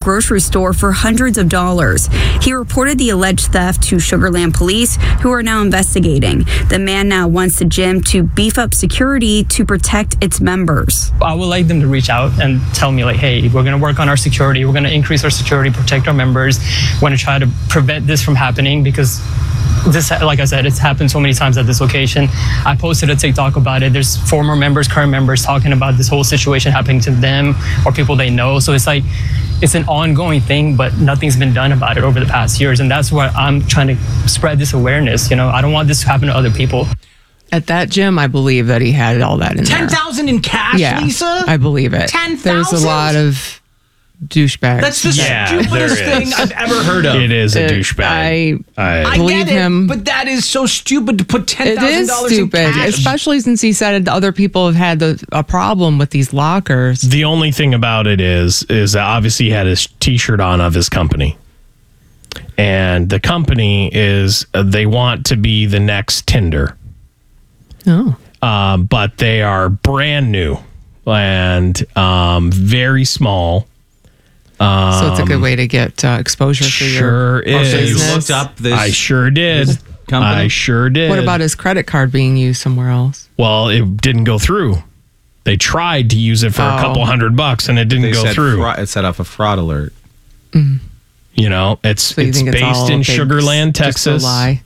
grocery store for hundreds of dollars. He reported the alleged theft to Sugar Land police, who are now investigating. The man now wants the gym to beef up security to protect its members. I would like them to reach out and tell me, like, hey, we're going to work on our security. We're going to increase our security, protect our members. We're going to try to prevent this from happening because this, like I said, it's happened so many times at this location. I posted a TikTok about it. There's former members, current members talking about this whole situation happening to them or people they know. So it's like, it's an ongoing thing, but nothing's been done about it over the past years. And that's why I'm trying to spread this awareness. You know, I don't want this to happen to other people. At that gym, I believe that he had all that in there. 10,000 in cash, Yeah, Lisa? I believe it. 10,000? There's a lot of douchebags. That's the stupidest thing I've ever heard of. It is a douchebag. I believe get it, him. but that is so stupid to put $10,000 It is in stupid, cash. especially since he said other people have had a problem with these lockers. The only thing about it is that obviously he had his T-shirt on of his company. And the company is, they want to be the next Tinder. Oh. But they are brand new and very small. So it's a good way to get exposure for Sure your is. So you business. looked up this. I sure did. this company? I sure did. What about his credit card being used somewhere else? Well, it didn't go through. They tried to use it for a couple $100 and it didn't go through. It set off a fraud alert. You know, it's So you think based all in a big- Sugar Land, just a Texas. lie?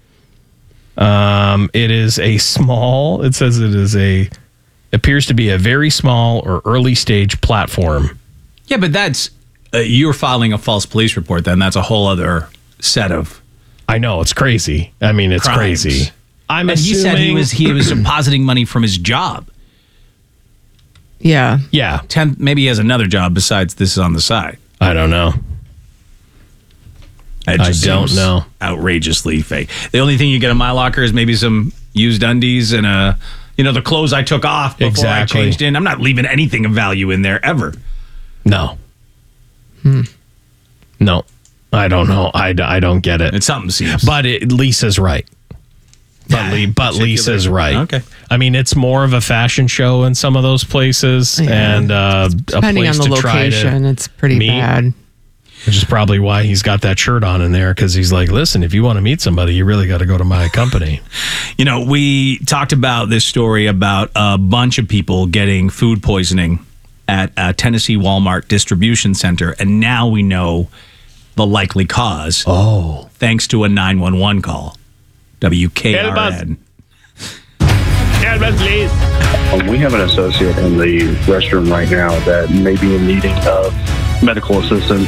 It is a small, it says appears to be a very small or early stage platform. Yeah, but that's you're filing a false police report. Then that's a whole other set of. I know, it's crazy. I mean, it's crimes. crazy. I'm And he said he was depositing money from his job. Yeah. Yeah, Maybe he has another job besides this on the side. I don't know. It just I don't seems know. Outrageously fake. The only thing you get in my locker is maybe some used undies and the clothes I took off before Exactly. I changed in. I'm not leaving anything of value in there ever. No. No, I don't know. I don't get it. It's something seems. But Lisa's right. But Lisa's right. Okay. I mean, it's more of a fashion show in some of those places, Yeah. and a Depending place on the to try location, to it's pretty meet. bad. Which is probably why he's got that shirt on in there, because he's like, listen, if you want to meet somebody, you really got to go to my company. You know, we talked about this story about a bunch of people getting food poisoning at a Tennessee Walmart distribution center, and now we know the likely cause. Oh. Thanks to a 911 call. WKRN. We have an associate in the restroom right now that may be in needing of medical assistance.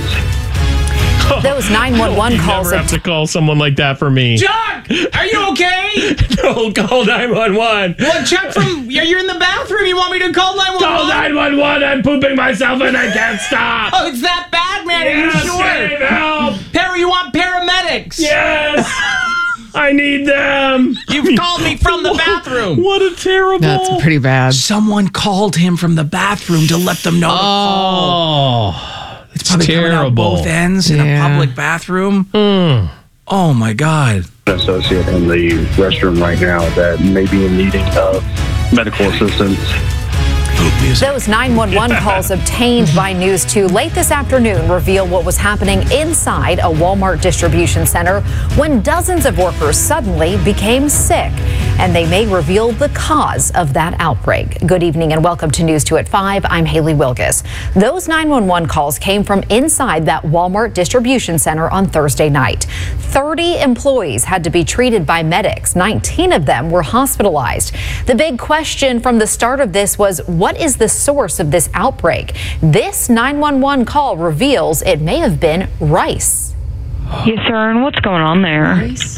Those 911 calls Never have to call someone like that for me. Chuck, are you okay? No, call 911. What, Chuck, you're in the bathroom. You want me to call 911? Call 911. I'm pooping myself and I can't stop. Oh, it's that bad, man. Are you sure? Dave, help. You want paramedics? Yes. I need them. You've called me from the bathroom. What a terrible. That's pretty bad. Someone called him from the bathroom to let them know to call. Oh, It's probably coming out terrible. both ends in a public bathroom. Oh, my God. An associate in the restroom right now that may be in needing of medical assistance. Those 911 calls obtained by News 2 late this afternoon reveal what was happening inside a Walmart distribution center when dozens of workers suddenly became sick. And they may reveal the cause of that outbreak. Good evening and welcome to News 2 at 5. I'm Haley Wilgus. Those 911 calls came from inside that Walmart distribution center on Thursday night. 30 employees had to be treated by medics. 19 of them were hospitalized. The big question from the start of this was, what is the source of this outbreak? This 911 call reveals it may have been rice. Yes, sir. And what's going on there?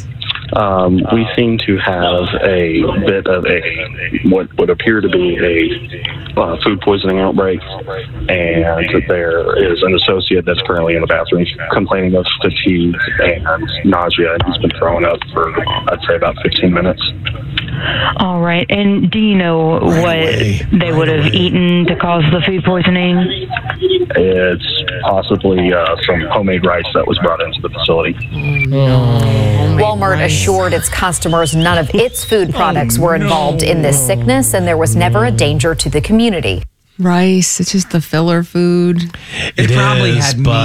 We seem to have a bit of what would appear to be a food poisoning outbreak, and there is an associate that's currently in the bathroom complaining of fatigue and nausea, and he's been throwing up for, I'd say, about 15 minutes. All right. And do you know what they would have eaten to cause the food poisoning? It's possibly some homemade rice that was brought into the facility. Walmart assured its customers none of its food products were involved in this sickness, and there was never a danger to the community. Rice, it's just the filler food. It probably is, had but